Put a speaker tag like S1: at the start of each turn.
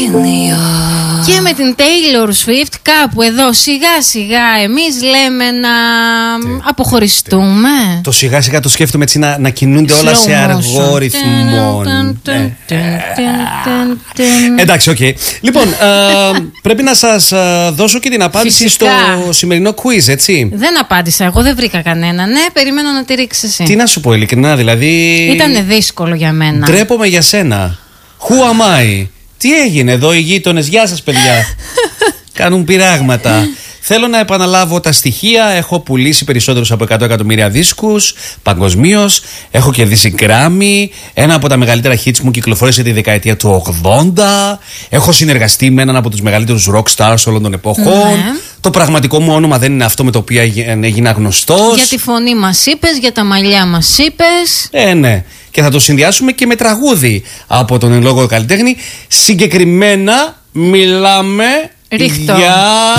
S1: Και με την Taylor Swift κάπου εδώ σιγά σιγά εμείς λέμε να αποχωριστούμε.
S2: Το σιγά σιγά το σκέφτομαι έτσι να κινούνται όλα σε αργό ρυθμό. Εντάξει, οκ. Λοιπόν, πρέπει να σας δώσω και την απάντηση στο σημερινό quiz, έτσι.
S1: Δεν απάντησα, εγώ δεν βρήκα κανένα. Ναι, περιμένω να τη ρίξεις εσύ.
S2: Τι να σου πω ειλικρινά, δηλαδή.
S1: Ήτανε δύσκολο για μένα.
S2: Ντρέπομαι για σένα. Who am I? Τι έγινε εδώ οι γείτονες? Γεια σας παιδιά. Κάνουν πειράγματα. Θέλω να επαναλάβω τα στοιχεία. Έχω πουλήσει περισσότερους από 100 εκατομμύρια δίσκους παγκοσμίως. Έχω κερδίσει Grammy. Ένα από τα μεγαλύτερα hits μου κυκλοφόρησε τη δεκαετία του 80. Έχω συνεργαστεί με έναν από τους μεγαλύτερους rock stars όλων των εποχών. Το πραγματικό μου όνομα δεν είναι αυτό με το οποίο έγινα γνωστός.
S1: Για τη φωνή μας είπες, για τα μαλλιά μας είπες.
S2: Ναι. Και θα το συνδυάσουμε και με τραγούδι από τον εν λόγω καλλιτέχνη. Συγκεκριμένα μιλάμε για